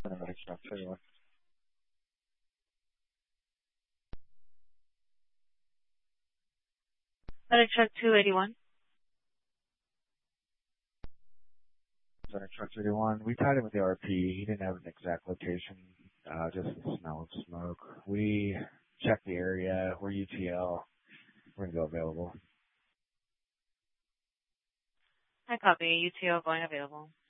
Paramedic truck 281. Medic truck 281. Paramedic truck 281. We tied him with the RP. He didn't have an exact location, just the smell of smoke. We checked the area. We're UTL. We're going to go available. I copy. UTO going available.